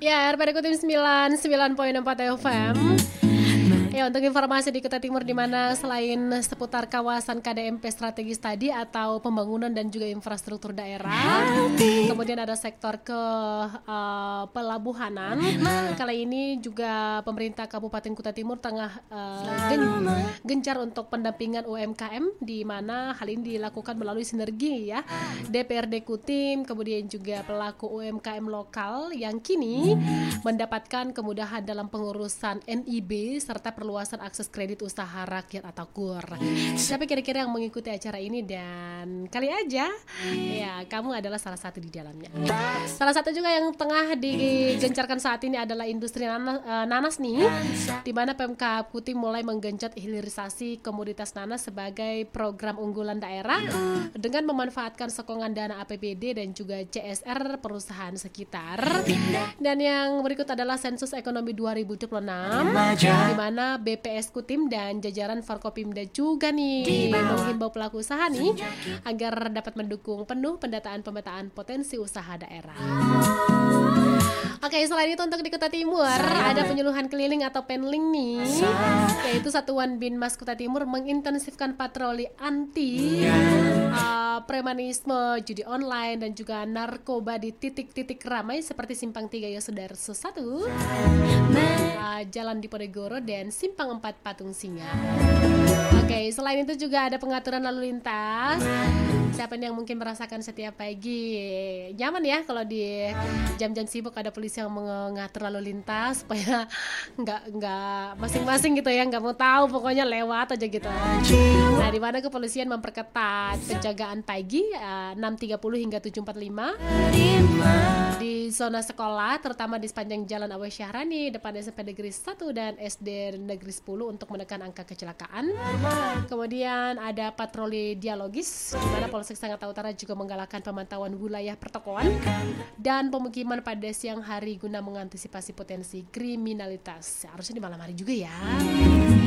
Ya, RPD Kutim 99.4 FM. Ya, untuk informasi di Kutai Timur di mana selain seputar kawasan KDMP strategis tadi atau pembangunan dan juga infrastruktur daerah, kemudian ada sektor pelabuhanan. Kali ini juga pemerintah Kabupaten Kutai Timur tengah gencar untuk pendampingan UMKM, di mana hal ini dilakukan melalui sinergi ya DPRD Kutim, kemudian juga pelaku UMKM lokal yang kini mendapatkan kemudahan dalam pengurusan NIB serta perluasan akses kredit usaha rakyat atau KUR. Siapa kira-kira yang mengikuti acara ini, dan kali aja ya kamu adalah salah satu di dalamnya. Salah satu juga yang tengah digencarkan saat ini adalah industri nanas nih, di mana Pemkab Kutim mulai menggenjot hilirisasi komoditas nanas sebagai program unggulan daerah dengan memanfaatkan sokongan dana APBD dan juga CSR perusahaan sekitar. Dan yang berikut adalah sensus ekonomi 2026, di mana BPS Kutim dan jajaran Forkopimda juga nih menghimbau pelaku usaha nih agar dapat mendukung penuh pendataan pemetaan potensi usaha daerah. Oke, selain itu untuk di Kutai Timur ada penyuluhan keliling atau penling nih, yaitu Satuan Binmas Kutai Timur mengintensifkan patroli anti premanisme, judi online dan juga narkoba di titik-titik ramai seperti Simpang 3 Yosudarso 1, Jalan Diponegoro dan Simpang 4 Patung Singa. Oke, selain itu juga ada pengaturan lalu lintas. Siapa yang mungkin merasakan setiap pagi nyaman ya kalau di jam-jam sibuk ada polisi yang mengatur lalu lintas supaya nggak masing-masing gitu ya, nggak mau tahu, pokoknya lewat aja gitu. Nah, di mana kepolisian memperketat penjagaan pagi 6.30 hingga 7.45 di zona sekolah, terutama di sepanjang Jalan Awe Syahrani depan SMP Negeri 1 dan SD Negeri 10 untuk menekan angka kecelakaan. Kemudian ada patroli dialogis, di mana Polsek Sangatta Utara juga menggalakkan pemantauan wilayah pertokoan dan pemukiman pada siang hari guna mengantisipasi potensi kriminalitas. Harusnya di malam hari juga ya.